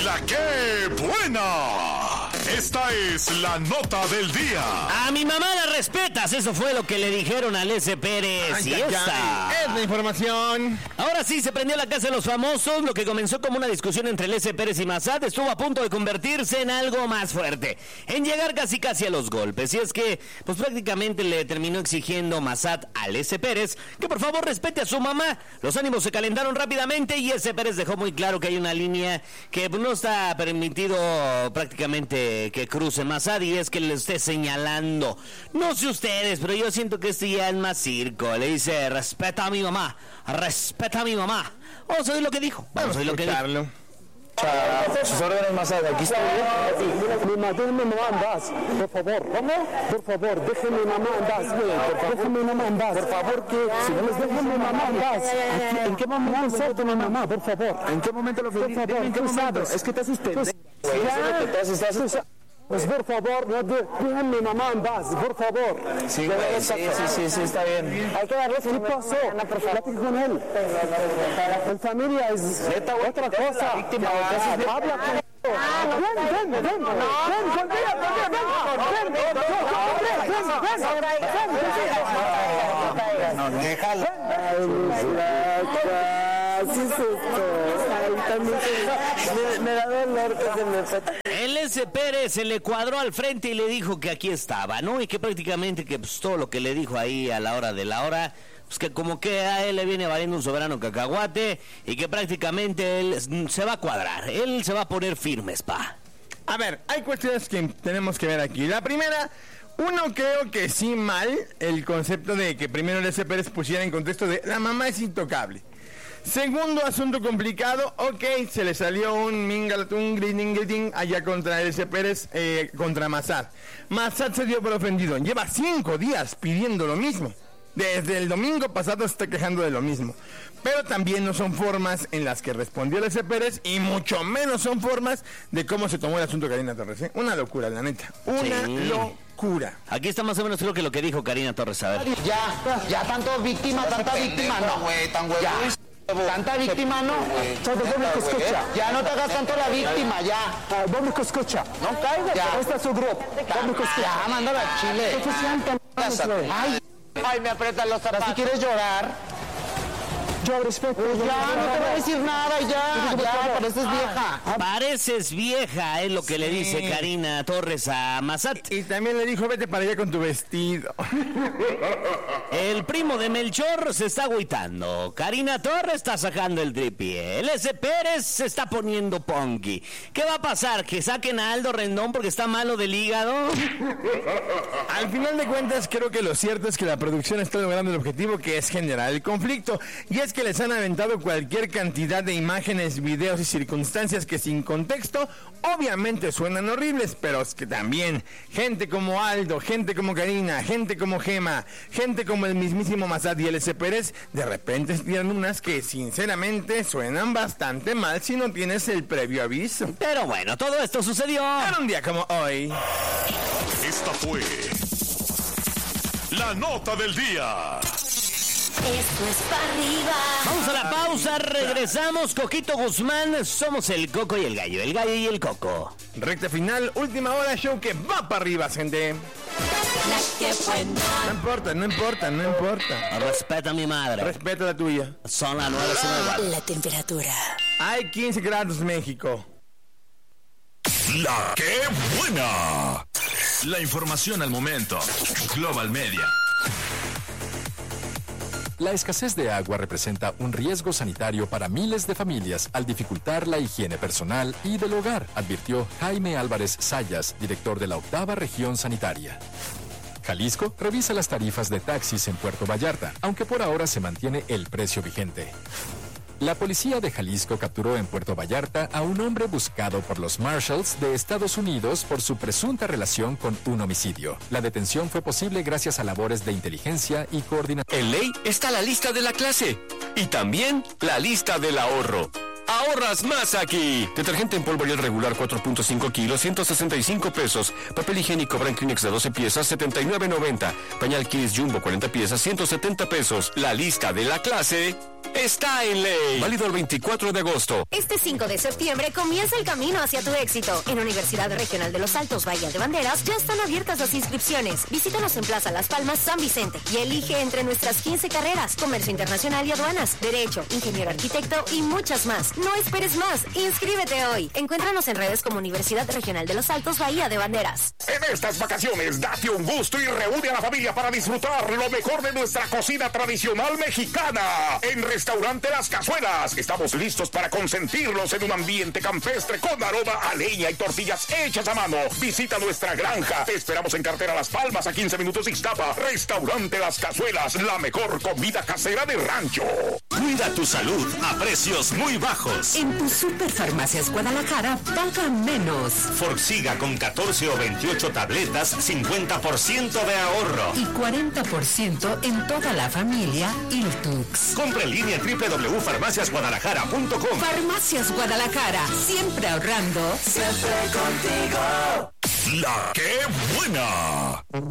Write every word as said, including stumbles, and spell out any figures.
la que buena! Esta es la nota del día. A mi mamá la respetas, eso fue lo que le dijeron al S. Pérez. Ay, y ay, esta ay, es la información. Ahora sí, se prendió la casa de los famosos. Lo que comenzó como una discusión entre el S. Pérez y Massad estuvo a punto de convertirse en algo más fuerte, en llegar casi casi a los golpes. Y es que, pues prácticamente le terminó exigiendo Massad al S. Pérez que por favor respete a su mamá. Los ánimos se calentaron rápidamente y S. Pérez dejó muy claro que hay una línea que no está permitido prácticamente que cruce Massad, y es que le esté señalando. No sé ustedes, pero yo siento que este ya es más circo. Le dice, respeta a mi mamá, respeta a mi mamá. Vamos a ver lo que dijo. Vamos a ver lo que dijo. Sus órdenes, Massad, aquí está bien. Mi mamá, déjeme mamá en paz, por favor. ¿Cómo? Por favor, déjeme mamá en paz, güey. Déjeme mamá en paz. Por favor, que si no les déjeme mamá en paz. ¿En qué momento insulto a mi mamá, por favor? ¿En qué momento lo ofendí? Por favor, ¿En qué momento? Es que te asusté. Pues por favor, no de, déjenme mamá en paz, por favor. Sí, güey, sí, sí, sí, sí, está bien. Hay que darle ¿qué pasó? Platico con él. En familia es otra cosa. Víctima, habla con él. Ven, ven, ven, ven, ven, conmigo, conmigo, ven, ven, ven, no, déjalo. Así es esto. Me da dolor que se me fue. El S. Pérez se le cuadró al frente y le dijo que aquí estaba, ¿no? Y que prácticamente que pues, todo lo que le dijo ahí a la hora de la hora, pues que como que a él le viene valiendo un soberano cacahuate y que prácticamente él se va a cuadrar, él se va a poner firme, pa. A ver, hay cuestiones que tenemos que ver aquí. La primera, uno creo que sí mal el concepto de que primero el S. Pérez pusiera en contexto de la mamá es intocable. Segundo asunto complicado, ok, se le salió un mingalatún, griting, griting allá contra el S. Pérez, eh, contra Massad. Massad se dio por ofendido, lleva cinco días pidiendo lo mismo. Desde el domingo pasado se está quejando de lo mismo. Pero también no son formas en las que respondió el S. Pérez, y mucho menos son formas de cómo se tomó el asunto Karina Torres, ¿eh? Una locura, la neta, una sí. locura. Aquí está más o menos creo que lo que dijo Karina Torres, a ver. Ya, ya tanto víctima, tanta víctima, no, güey, tan güey. Tanta víctima, no. Ya no te hagas tanto la víctima, ya. Vamos que escucha. No caigas. Ya. Este es su grupo. Vamos que escucha. Ya, mándalo a Chile. Ay, ay, me aprietan los zapatos. Si quieres llorar. Yo respeto. Pues ya, no te voy a decir nada, ya. Ya, pareces vieja. Pareces vieja, es lo que sí. le dice Karina Torres a Massad. Y, y también le dijo, vete para allá con tu vestido. El primo de Melchor se está agüitando. Karina Torres está sacando el tripié. El S. Pérez se está poniendo punky. ¿Qué va a pasar? ¿Que saquen a Aldo Rendón porque está malo del hígado? Al final de cuentas, creo que lo cierto es que la producción está logrando el objetivo, que es generar el conflicto. Y es que les han aventado cualquier cantidad de imágenes, videos y circunstancias que sin contexto obviamente suenan horribles, pero es que también gente como Aldo, gente como Karina, gente como Gema, gente como el mismísimo Massad y el S. Pérez, de repente tiran unas que sinceramente suenan bastante mal si no tienes el previo aviso. Pero bueno, todo esto sucedió en un día como hoy. Esta fue la nota del día. Esto es para arriba. Vamos a la pausa, regresamos. Coquito Guzmán, somos el Coco y el Gallo, el Gallo y el Coco. Recta final, última hora, show que va para arriba, gente. La que buena. No importa, no importa, no importa. Respeta a mi madre. Respeta la tuya. Son las nueve, son igual. La temperatura. Hay quince grados, México. La que buena. La información al momento. Global Media. La escasez de agua representa un riesgo sanitario para miles de familias al dificultar la higiene personal y del hogar, advirtió Jaime Álvarez Sayas, director de la octava región sanitaria. Jalisco revisa las tarifas de taxis en Puerto Vallarta, aunque por ahora se mantiene el precio vigente. La policía de Jalisco capturó en Puerto Vallarta a un hombre buscado por los Marshals de Estados Unidos por su presunta relación con un homicidio. La detención fue posible gracias a labores de inteligencia y coordinación. En ley está la lista de la clase y también la lista del ahorro. ¡Ahorras más aquí! Detergente en polvo Ariel regular cuatro punto cinco kilos, ciento sesenta y cinco pesos. Papel higiénico Brand Kleenex de doce piezas, setenta y nueve noventa. Pañal Kids Jumbo cuarenta piezas, ciento setenta pesos. La lista de la clase está en ley. Válido el veinticuatro de agosto. Este cinco de septiembre comienza el camino hacia tu éxito. En Universidad Regional de Los Altos Bahía de Banderas ya están abiertas las inscripciones. Visítanos en Plaza Las Palmas, San Vicente y elige entre nuestras quince carreras: Comercio Internacional y Aduanas, Derecho, Ingeniero Arquitecto y muchas más. No esperes más, inscríbete hoy. Encuéntranos en redes como Universidad Regional de Los Altos Bahía de Banderas. En estas vacaciones, date un gusto y reúne a la familia para disfrutar lo mejor de nuestra cocina tradicional mexicana. En Restaurante Las Cazuelas, estamos listos para consentirlos en un ambiente campestre con aroma a leña y tortillas hechas a mano. Visita nuestra granja. Te esperamos en Cartera Las Palmas, a quince minutos de Ixtapa. Restaurante Las Cazuelas, la mejor comida casera de rancho. Cuida tu salud a precios muy bajos. En tu Superfarmacias Guadalajara, paga menos. Forxiga con catorce o veintiocho tabletas, cincuenta por ciento de ahorro. Y cuarenta por ciento en toda la familia Iltux. Compra en línea en doble u doble u doble u punto farmacias guadalajara punto com. Farmacias Guadalajara, siempre ahorrando. Siempre contigo. La que buena.